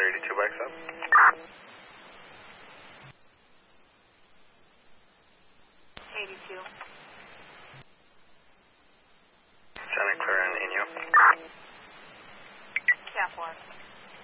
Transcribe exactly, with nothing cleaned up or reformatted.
Clear eighty-two bikes up. eighty-two. Santa Clara and Inyo. Cap one.